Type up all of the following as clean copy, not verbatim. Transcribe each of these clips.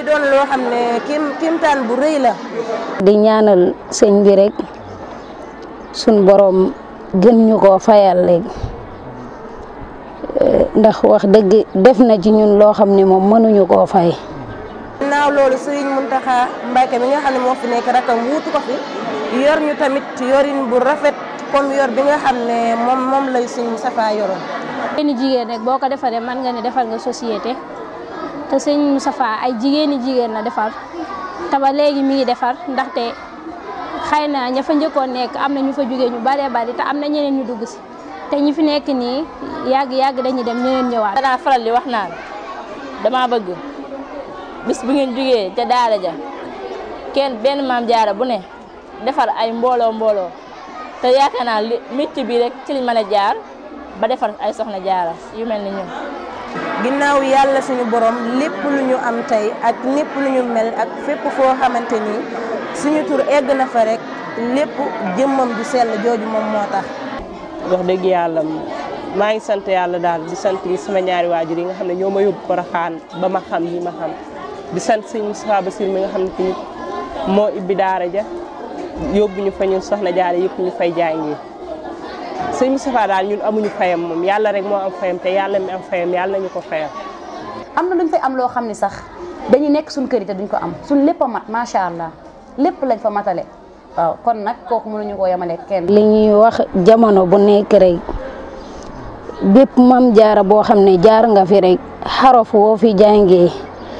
doon loo xam ne kimtaan bu rëy la. di ñaanal sëñ bi rek suñ borom gën ñu koo fayal léegi ndax wax dëgg def na ci ñun loo xam ne moom mënuñu koo fay. ginnaaw loolu Serigne Mountakha Mbacké mi nga xam ne moo fi nekk rakam wuutu ko fi yor ñu tamit yorin bu rafet comme yor bi nga xam ne moom lay Serigne Moustapha yoroon. jigéeni jigéen rek boo ko defaree mën nga ne defal nga société te Serigne Moustapha ay jigéen la defar te ba léegi mi ngi defar ndaxte xëy na ña fa njëkkoon nekk am na ñu fa jógee ñu baree bari te am na ñeneen ñu dugg si te ñi fi nekk nii yàgg dañuy dem ñeneen ñëwaat. danaa faral di wax naan dama bëgg bis bu ngeen jógee ca daara ja benn maam jaara bu ne defar ay mbooloo te yaakaar naa métier bi rek ci liñ mën a jaar ba defar ay soxna jaara yu mel ni ñun. ginnaaw yàlla suñu borom lépp lu ñu am tey ak lépp lu ñu mel ak fépp foo xamante ni suñu tur egg na fa rek lépp jëmmam ju sell jooju moom moo tax. wax dëgg yàlla maa ngi sant yàlla daal di sant sama ñaari waajur yi nga xam ne ñoo ma yóbbu Porokhane ba ma xam yi ma xam di sant sëñ Moustapha Bassir mi nga xam ne tamit moo ibbi daara ja yóbbu ñu fa ñun soxna jaara yëpp ñu fay jàngi sëñ Moustapha daal ñun amuñu fayam moom yàlla rek moo am fayam te yàlla mi am fayam yàlla nañu ko fayam. am na luñ fay am loo xam ne sax dañuy nekk suñ kër yi te duñ ko am suñ lépp a mat macha allah lépp lañ fa matale waaw kon nag kooku mënuñu koo yemale kenn. li ñuy wax jamono bu nekk rek bépp mam jaara boo xam ne jaar nga fi rek xarof woo fi jàngee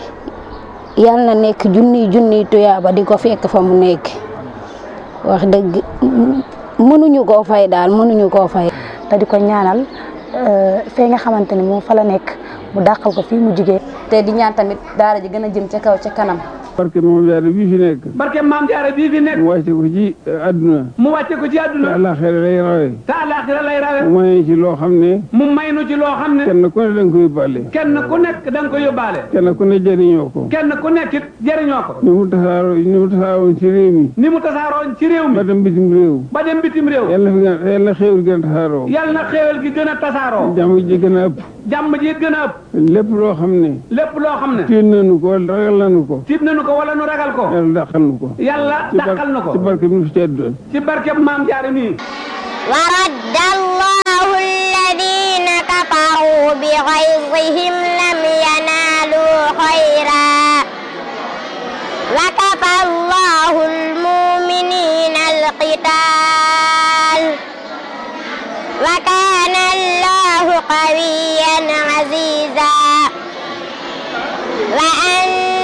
yal na nekk junniy tuyaaba di ko fekk fa mu nekk wax dëgg mënuñu koo fay daal mënuñu koo fay. te di ko ñaanal fee nga xamante ni moom fa la nekk mu dàqal ko fii mu jigee te di ñaan tamit daara ji gën a jëm ca kaw ca kanam. barke maam jaara bii fi nekk. barke maam jaara bii fi nekk. mu wàcce ko ci àdduna. mu wàcce ko ci àdduna. te àllaaxira lay rawe. te àllaaxira lay rawe. mu may ci loo xam ne. mu may nu ci loo xam ne. kenn ku ne da nga ko yóbbaale. kenn ku nekk da nga ko yóbbaale. kenn ku ne jëriñoo ko. kenn ku nekk it jëriñoo ko. ni mu tasaaroon ci réew mi. ni mu tasaaroon ci réew mi. ba dem bitim réew. ba dem bitim réew. yal na xéewal gën a tasaaroo. yal na xéewal gi gën a tasaaroo. jàmm ji gën a ëpp. jàmm ji gën a ëpp. lépp loo xam ne. lépp loo xam ne. tiit nañu ko wala ragal nañu ko. tiit nañu ko wala nu ragal ko. yàlla dàqal nu ko. yàlla dàqal nu ko. ci barke bi mu fi teddoon. ci barke maam jaara nii. wa radda allahu alladina kafaru bi ghayzihim